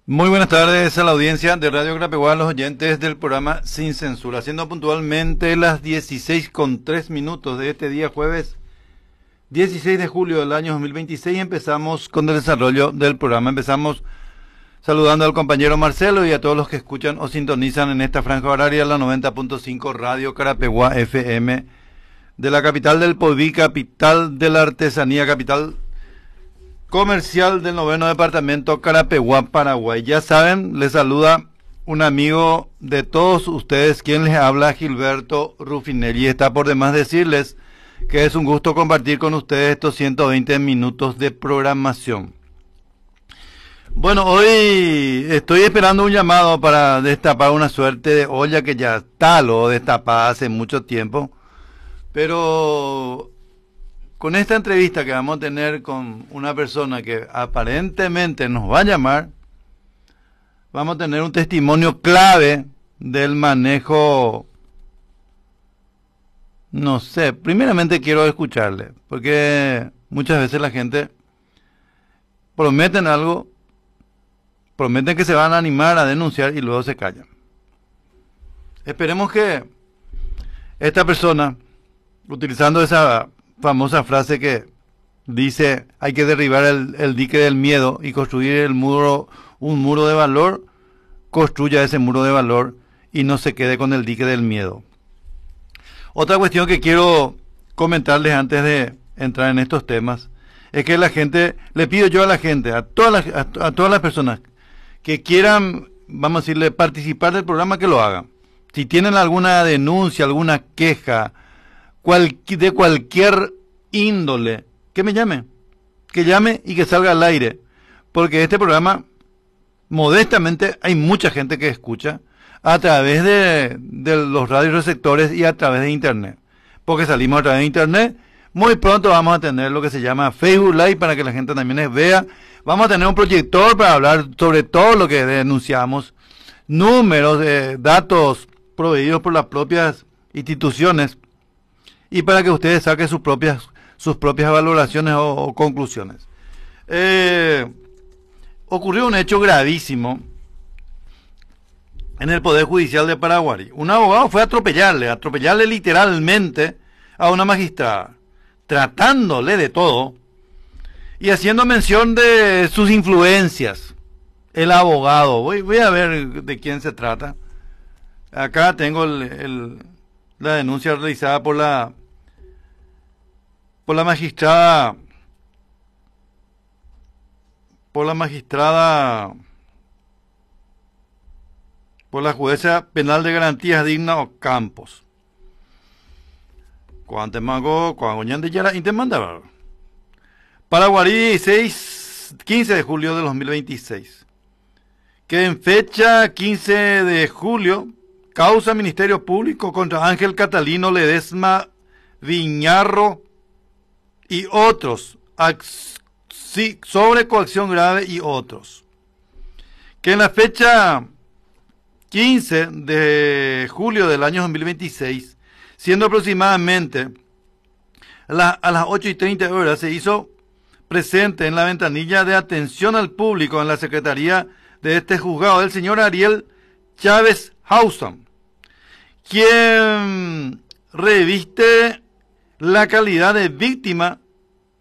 Muy buenas tardes a la audiencia de Radio Carapeguá, los oyentes del programa Sin Censura, siendo puntualmente las 16:03 de este día jueves 16 de julio del año 2026. Empezamos con el desarrollo del programa. Empezamos saludando al compañero Marcelo y a todos los que escuchan o sintonizan en esta franja horaria la 90.5 Radio Carapeguá FM de la capital del Poví, capital de la artesanía, capital comercial del 9º departamento, Carapeguá, Paraguay. Ya saben, les saluda un amigo de todos ustedes, quien les habla, Gilberto Rufinelli. Está por demás decirles que es un gusto compartir con ustedes estos 120 minutos de programación. Bueno, hoy estoy esperando un llamado para destapar una suerte de olla que ya está lo destapada hace mucho tiempo, pero con esta entrevista que vamos a tener con una persona que aparentemente nos va a llamar, vamos a tener un testimonio clave del manejo. No sé, primeramente quiero escucharle, porque muchas veces la gente prometen algo, prometen que se van a animar a denunciar y luego se callan. Esperemos que esta persona, utilizando esa famosa frase que dice hay que derribar el dique del miedo y construir un muro de valor, construya ese muro de valor y no se quede con el dique del miedo. Otra cuestión que quiero comentarles antes de entrar en estos temas es que la gente, le pido yo a la gente, a todas las personas que quieran, vamos a decirle, participar del programa, que lo hagan. Si tienen alguna denuncia, alguna queja, de cualquier índole, que me llame, que llame y que salga al aire, porque este programa, modestamente, hay mucha gente que escucha a través de los radioreceptores y a través de internet, porque salimos a través de internet. Muy pronto vamos a tener lo que se llama Facebook Live para que la gente también vea. Vamos a tener un proyector para hablar sobre todo lo que denunciamos, números, datos proveídos por las propias instituciones, y para que ustedes saquen sus propias valoraciones o conclusiones. Ocurrió un hecho gravísimo en el Poder Judicial de Paraguay. Un abogado fue a atropellarle literalmente a una magistrada, tratándole de todo y haciendo mención de sus influencias. El abogado, voy a ver de quién se trata. Acá tengo la denuncia realizada por la magistrada, por la jueza penal de garantías dignas Campos. Paraguarí, 15 de julio de 2026. Que en fecha 15 de julio, causa Ministerio Público contra Ángel Catalino Ledesma Viñarro y otros, sobre coacción grave y otros. Que en la fecha 15 de julio del año 2026, siendo aproximadamente a las 8:30 se hizo presente en la ventanilla de atención al público en la secretaría de este juzgado el señor Ariel Chávez Hausan, quien reviste la calidad de víctima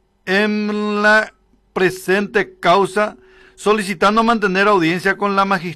en la presente causa, solicitando mantener audiencia con la magistrada